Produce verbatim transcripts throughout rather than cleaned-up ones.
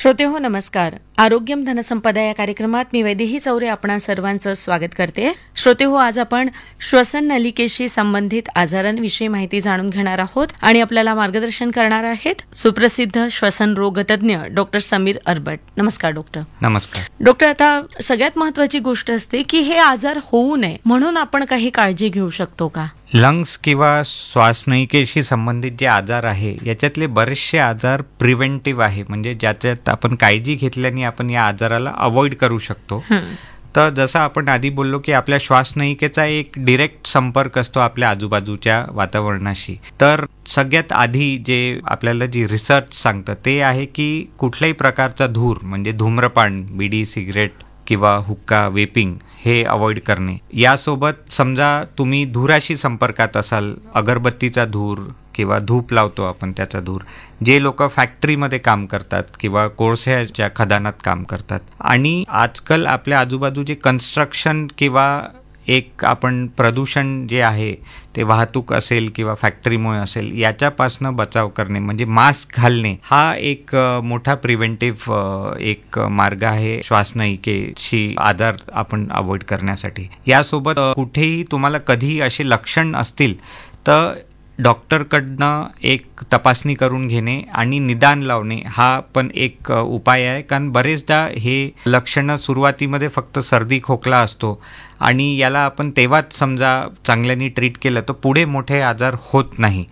श्रोते हो नमस्कार. आरोग्यम धनसंपदा या कार्यक्रमात मी वैदेही चौरे आपणा सर्वांचं स्वागत करते. श्रोते हो, आज आपण श्वसन नलिकेशी संबंधित आजारांविषयी माहिती जाणून घेणार आहोत आणि आपल्याला मार्गदर्शन करणार आहेत सुप्रसिद्ध श्वसन रोग तज्ञ डॉक्टर समीर अरबट. नमस्कार डॉक्टर. नमस्कार डॉक्टर, आता सगळ्यात महत्वाची गोष्ट असते की हे आजार होऊ नये म्हणून आपण काही काळजी घेऊ शकतो का? लंग्स किंवा श्वासनलिकेशी संबंधित जे आजार आहे याच्यातले बरेचसे आजार प्रिव्हेंटिव्ह आहे, म्हणजे ज्याच्यात आपण काळजी घेतल्याने आपण या आजाराला अवॉइड करू शकतो. तर जसं आपण आधी बोललो की आपल्या श्वासनलिकेचा एक डिरेक्ट संपर्क असतो आपल्या आजूबाजूच्या वातावरणाशी. तर सगळ्यात आधी जे आपल्याला जी रिसर्च सांगतं ते आहे की कुठल्याही प्रकारचा धूर म्हणजे धूम्रपान, बिडी, सिगरेट किंवा हुक्का, वेपिंग हे अवॉइड करणे. यासोबत समजा तुम्ही धुराशी संपर्कात असाल, अगरबत्तीचा धूर किंवा धूप लावतो आपण त्याचा धूर, जे लोक फॅक्टरीमध्ये काम करतात किंवा कोळशाच्या खदानात काम करतात, आणि आजकाल आपल्या आजूबाजूचे कन्स्ट्रक्शन किंवा एक आपण प्रदूषण जे आहे ते वाहतूक असेल किंवा फॅक्टरीमुळे असेल याच्यापासनं बचाव करणे म्हणजे मास्क घालणे हा एक मोठा प्रिव्हेंटिव्ह एक मार्ग आहे श्वासनलिकेशी आजार आपण अवॉइड करण्यासाठी. यासोबत कुठेही तुम्हाला कधी असे लक्षण असतील तर डॉक्टरकडनं एक तपासणी करून घेणे आणि निदान लावणे हा पण एक उपाय आहे. कारण बरेचदा हे लक्षणं सुरुवातीमध्ये फक्त सर्दी खोकला असतो आणि याला आपण तेव्हाच समजा चांगल्याने ट्रीट केलं तर पुढे मोठे आजार होत नाही.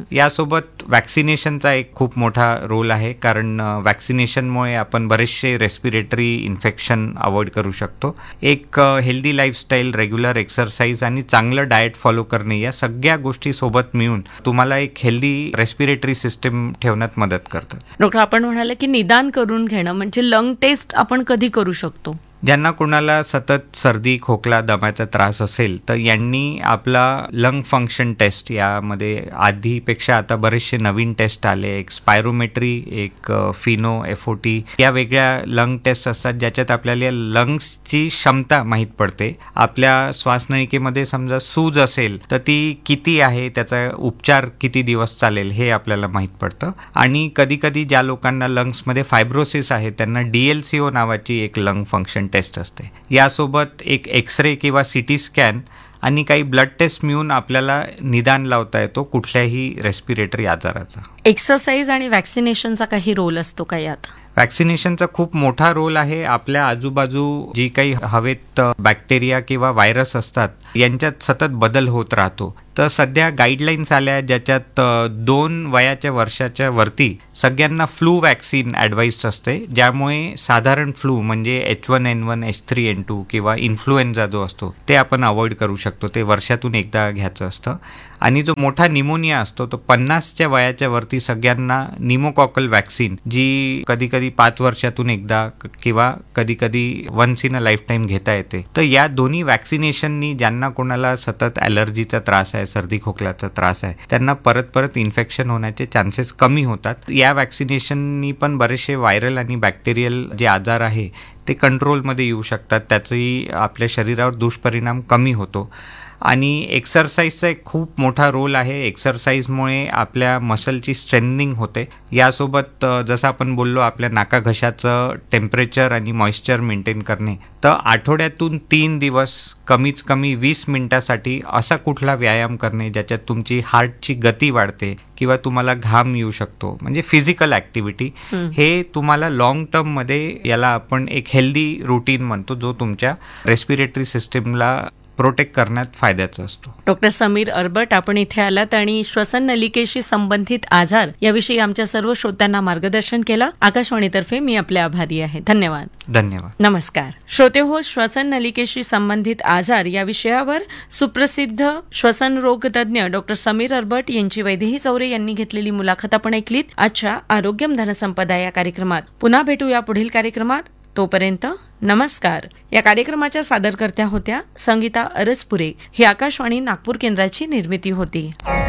यासोबत वॅक्सिनेशनचा एक खूप मोठा रोल आहे, कारण वॅक्सिनेशनमुळे आपण बरेचसे रेस्पिरेटरी इन्फेक्शन अवॉइड करू शकतो. एक हेल्दी लाईफस्टाईल, रेग्युलर एक्सरसाइज आणि चांगलं डाएट फॉलो करणे या सगळ्या गोष्टी सोबत मिळून तुम्हाला एक हेल्दी रेस्पिरेटरी सिस्टम ठेवण्यात मदत करतात. डॉक्टर, आपण म्हणाले की निदान करून घेणं म्हणजे लंग टेस्ट आपण कधी करू शकतो? ज्यांना कोणाला सतत सर्दी खोकला दम्याचा त्रास असेल तर यांनी आपला लंग फंक्शन टेस्ट, यामध्ये आधीपेक्षा आता बरेचसे नवीन टेस्ट आले, एक स्पायरोमेट्री, एक फिनो, एफ ओ टी या वेगळ्या लंग टेस्ट असतात ज्याच्यात आपल्याला लंग्सची क्षमता माहीत पडते. आपल्या श्वासनलिकेमध्ये समजा सूज असेल तर ती किती आहे, त्याचा उपचार किती दिवस चालेल हे आपल्याला माहीत पडतं. आणि कधी कधी ज्या लोकांना लंग्समध्ये फायब्रोसिस आहे त्यांना डी एल सी ओ नावाची एक लंग फंक्शन टेस्ट असते. यासोबत एक एक्सरे किंवा सिटी स्कॅन आणि काही ब्लड टेस्ट मिळून आपल्याला निदान लावता येतो कुठल्याही रेस्पिरेटरी आजाराचा. एक्सरसाइज आणि वॅक्सिनेशनचा काही रोल असतो का यात? वॅक्सिनेशनचा खूप मोठा रोल आहे. आपल्या आजूबाजू जी काही हवेत बॅक्टेरिया किंवा व्हायरस असतात यांच्यात सतत बदल होत राहतो. तर सध्या गाईडलाईन्स आल्या ज्याच्यात दोन वयाच्या वर्षाच्या वरती सगळ्यांना फ्लू वॅक्सिन ॲडवाइस्ड असते, ज्यामुळे साधारण फ्लू म्हणजे H one N one, H three N to किंवा इन्फ्लुएन्झा जो असतो ते आपण अवॉइड करू शकतो. ते वर्षातून एकदा घ्यायचं असतं. आणि जो मोठा निमोनिया असतो तो पन्नासच्या वयाच्या वरती सगळ्यांना निमोकॉकल वॅक्सिन, जी कधी कधी पाच वर्षातून एकदा किंवा कधी कधी once in a life time घेता येते. तर या दोन्ही वॅक्सिनेशननी ज्यांना कोणाला सतत ॲलर्जीचा त्रास आहे, सर्दी खोकल्याचा त्रास आहे, त्यांना परत परत इन्फेक्शन होण्याचे चान्सेस कमी होतात. या वॅक्सिनेशननी पण बरेचसे व्हायरल आणि बॅक्टेरियल जे आजार आहे ते कंट्रोलमध्ये येऊ शकतात. त्याचाही आपल्या शरीरावर दुष्परिणाम कमी होतो. आणि एक्सरसाइजचा एक खूप मोठा रोल आहे. एक्सरसाइजमुळे आपल्या मसलची स्ट्रेंथनिंग होते. यासोबत जसं आपण बोललो आपल्या नाकाघशाचं टेम्परेचर आणि मॉइश्चर मेंटेन करणे, तर आठवड्यातून तीन दिवस कमीत कमी वीस मिनिटासाठी असा कुठला व्यायाम करणे ज्याच्यात तुमची हार्टची गती वाढते किंवा तुम्हाला घाम येऊ शकतो, म्हणजे फिजिकल ॲक्टिव्हिटी, हे तुम्हाला लॉंग टर्ममध्ये याला आपण एक हेल्दी रुटीन म्हणतो जो तुमच्या रेस्पिरेटरी सिस्टीमला प्रोटेक्ट करण्यात फायद्याचा असतो. डॉक्टर समीर अरबट, आपण इथे आलात आणि श्वसन नलिकेशी संबंधित आजार याविषयी आमच्या सर्व श्रोत्यांना मार्गदर्शन केलं. आकाशवाणीतर्फे मी आपले आभारी आहे. धन्यवाद. धन्यवाद. नमस्कार श्रोते हो, श्वसन नलिकेशी संबंधित आजार या विषयावर सुप्रसिद्ध श्वसन रोग तज्ञ डॉक्टर समीर अरबट यांची वैदेही चौरे यांनी घेतलेली मुलाखत आपण ऐकलीत आजच्या आरोग्यम धनसंपदा या कार्यक्रमात. पुन्हा भेटूया पुढील कार्यक्रमात. तोपर्यंत नमस्कार. या कार्यक्रमाच्या सादरकर्त्या होत्या संगीता अरसपुरे. ही आकाशवाणी नागपूर केंद्राची निर्मिती होती.